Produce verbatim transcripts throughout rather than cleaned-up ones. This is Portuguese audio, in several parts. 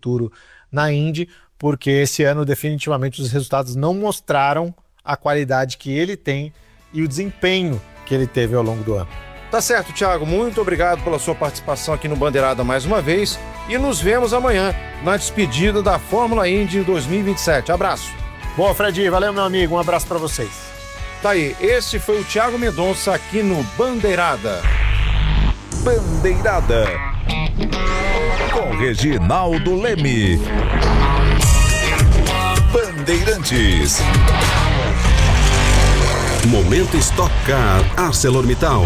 futuro na Indy, porque esse ano definitivamente os resultados não mostraram a qualidade que ele tem e o desempenho que ele teve ao longo do ano. Tá certo, Thiago, muito obrigado pela sua participação aqui no Bandeirada mais uma vez e nos vemos amanhã na despedida da Fórmula Indy dois mil e vinte e sete. Abraço. Bom, Fred, valeu, meu amigo, um abraço para vocês. Tá aí, esse foi o Thiago Mendonça aqui no Bandeirada. Bandeirada com Reginaldo Leme. Bandeirantes. Momento Stock Car ArcelorMittal.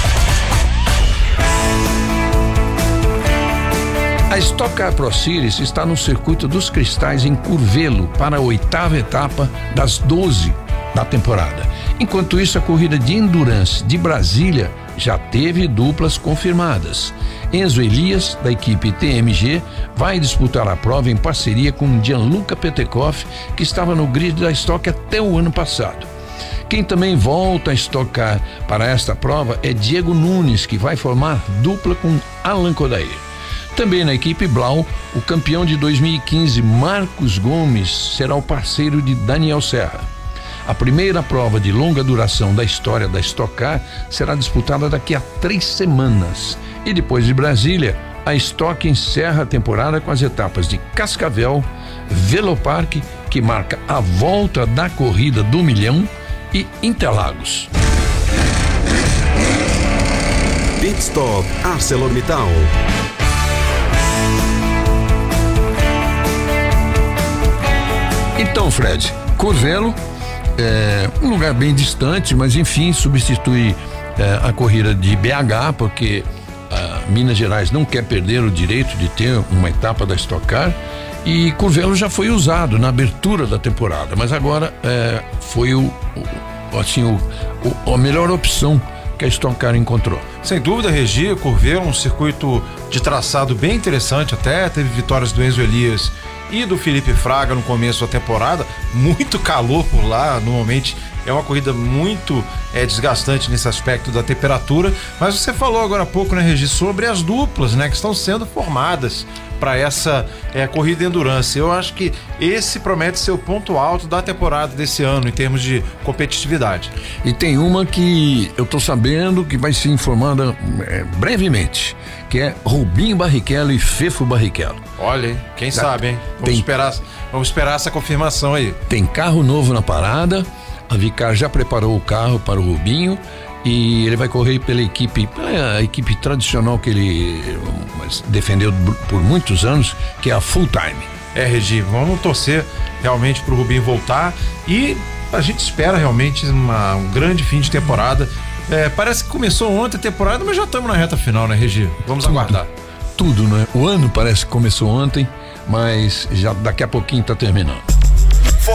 A Stock Car Pro Series está no circuito dos cristais em Curvelo para a oitava etapa das doze da temporada. Enquanto isso, a corrida de Endurance de Brasília já teve duplas confirmadas. Enzo Elias, da equipe T M G, vai disputar a prova em parceria com Gianluca Petekoff, que estava no grid da Stock até o ano passado. Quem também volta a Stock Car para esta prova é Diego Nunes, que vai formar dupla com Alan Kodair. Também na equipe Blau, o campeão de dois mil e quinze, Marcos Gomes, será o parceiro de Daniel Serra. A primeira prova de longa duração da história da Stock Car será disputada daqui a três semanas. E depois de Brasília, a Stock encerra a temporada com as etapas de Cascavel, Velopark, que marca a volta da corrida do milhão, e Interlagos. Pit Stop ArcelorMittal. Então, Fred, Curvelo é um lugar bem distante, mas enfim, substitui é, a corrida de B H, porque a Minas Gerais não quer perder o direito de ter uma etapa da Stock Car, e Curvelo já foi usado na abertura da temporada, mas agora é, foi o, o, assim, o, o, a melhor opção que a Stock Car encontrou. Sem dúvida, Regi, Curvelo, um circuito de traçado bem interessante até, teve vitórias do Enzo Elias e do Felipe Fraga no começo da temporada, muito calor por lá, normalmente é uma corrida muito é, desgastante nesse aspecto da temperatura, mas você falou agora há pouco, né, Regi, sobre as duplas, né, que estão sendo formadas para essa é, corrida endurance. Eu acho que esse promete ser o ponto alto da temporada desse ano em termos de competitividade. E tem uma que eu tô sabendo que vai ser informada é, brevemente, que é Rubinho Barrichello e Fefo Barrichello. Olha, hein? Quem Tá. sabe, hein? Vamos, Tem- esperar, vamos esperar essa confirmação aí. Tem carro novo na parada, a Vicar já preparou o carro para o Rubinho e ele vai correr pela equipe, pela equipe tradicional que ele defendeu por muitos anos, que é a Full Time. É, Regi, vamos torcer realmente pro Rubinho voltar e a gente espera realmente uma, um grande fim de temporada. É, parece que começou ontem a temporada, mas já estamos na reta final, né, Regi? Vamos Tudo. aguardar. Tudo, né? O ano parece que começou ontem, mas já daqui a pouquinho tá terminando.